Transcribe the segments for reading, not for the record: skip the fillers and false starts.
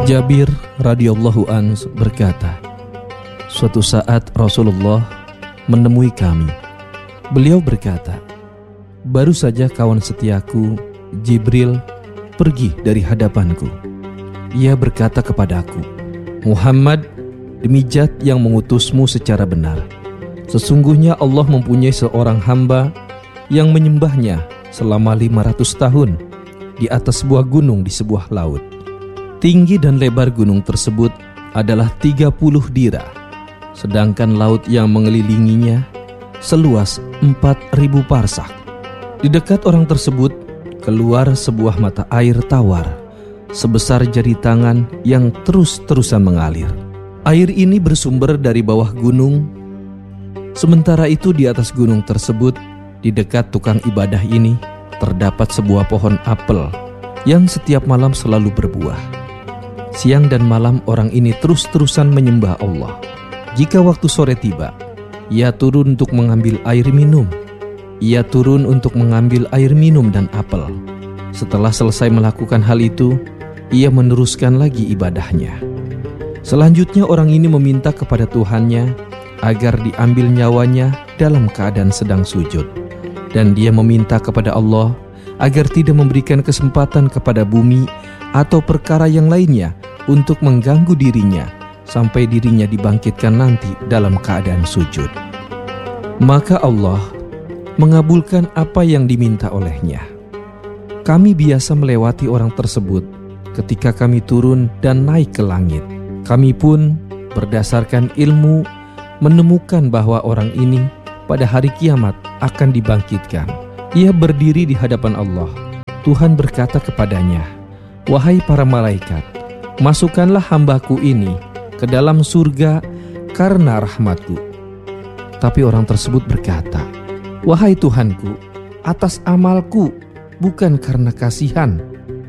Jabir radhiyallahu an berkata, suatu saat Rasulullah menemui kami. Beliau berkata, baru saja kawan setiaku Jibril pergi dari hadapanku. Ia berkata kepadaku, Muhammad, demi Zat yang mengutusmu secara benar, sesungguhnya Allah mempunyai seorang hamba yang menyembahnya selama 500 tahun di atas sebuah gunung di sebuah laut. Tinggi dan lebar gunung tersebut adalah 30 dira, sedangkan laut yang mengelilinginya seluas 4.000 parsak. Di dekat orang tersebut keluar sebuah mata air tawar sebesar jari tangan yang terus-terusan mengalir. Air ini bersumber dari bawah gunung. Sementara itu di atas gunung tersebut, di dekat tukang ibadah ini, terdapat sebuah pohon apel yang setiap malam selalu berbuah. Siang dan malam orang ini terus-terusan menyembah Allah. Jika waktu sore tiba, ia turun untuk mengambil air minum. Ia turun untuk mengambil air minum dan apel. Setelah selesai melakukan hal itu, ia meneruskan lagi ibadahnya. Selanjutnya orang ini meminta kepada Tuhannya agar diambil nyawanya dalam keadaan sedang sujud. Dan dia meminta kepada Allah agar tidak memberikan kesempatan kepada bumi atau perkara yang lainnya untuk mengganggu dirinya sampai dirinya dibangkitkan nanti dalam keadaan sujud. Maka Allah mengabulkan apa yang diminta olehnya. Kami biasa melewati orang tersebut ketika kami turun dan naik ke langit. Kami pun berdasarkan ilmu menemukan bahwa orang ini pada hari kiamat akan dibangkitkan. Ia berdiri di hadapan Allah. Tuhan berkata kepadanya, wahai para malaikat, masukkanlah hambaku ini ke dalam surga karena rahmatku. Tapi orang tersebut berkata, wahai Tuhanku, atas amalku, bukan karena kasihan.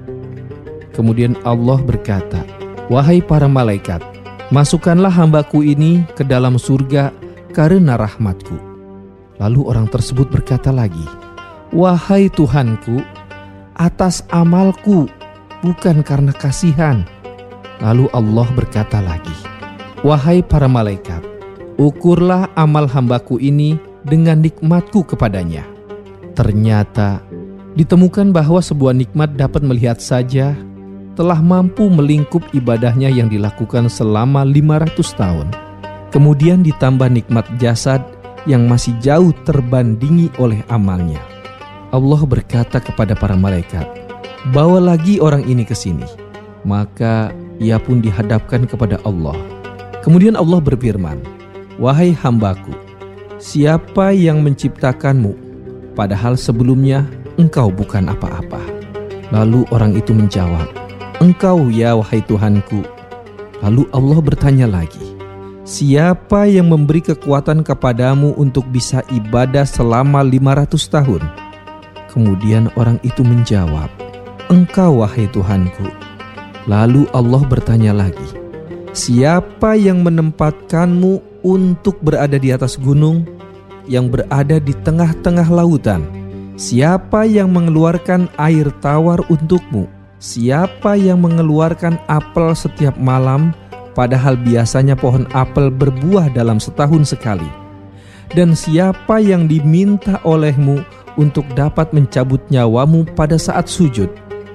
Kemudian Allah berkata, wahai para malaikat, masukkanlah hambaku ini ke dalam surga karena rahmatku. Lalu orang tersebut berkata lagi, wahai Tuhanku, atas amalku, bukan karena kasihan. Lalu Allah berkata lagi, wahai para malaikat, ukurlah amal hambaku ini dengan nikmatku kepadanya. Ternyata ditemukan bahwa sebuah nikmat dapat melihat saja telah mampu melingkup ibadahnya yang dilakukan selama 500 tahun. Kemudian ditambah nikmat jasad yang masih jauh terbandingi oleh amalnya. Allah berkata kepada para malaikat, bawa lagi orang ini ke sini. Maka ia pun dihadapkan kepada Allah. Kemudian Allah berfirman, wahai hambaku, siapa yang menciptakanmu, padahal sebelumnya engkau bukan apa-apa? Lalu orang itu menjawab, engkau ya wahai Tuhanku. Lalu Allah bertanya lagi, siapa yang memberi kekuatan kepadamu untuk bisa ibadah selama 500 tahun? Kemudian orang itu menjawab, engkau wahai Tuhanku. Lalu Allah bertanya lagi, siapa yang menempatkanmu untuk berada di atas gunung yang berada di tengah-tengah lautan? Siapa yang mengeluarkan air tawar untukmu? Siapa yang mengeluarkan apel setiap malam, padahal biasanya pohon apel berbuah dalam setahun sekali? Dan siapa yang diminta olehmu untuk dapat mencabut nyawamu pada saat sujud?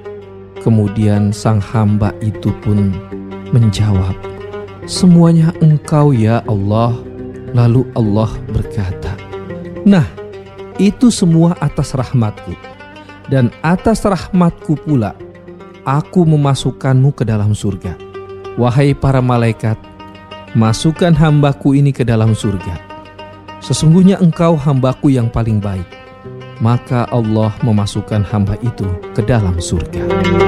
Kemudian sang hamba itu pun menjawab, semuanya engkau ya Allah. Lalu Allah berkata, nah, itu semua atas rahmatku. Dan atas rahmatku pula aku memasukkanmu ke dalam surga. Wahai para malaikat, masukkan hambaku ini ke dalam surga. Sesungguhnya engkau hambaku yang paling baik. Maka Allah memasukkan hamba itu ke dalam surga.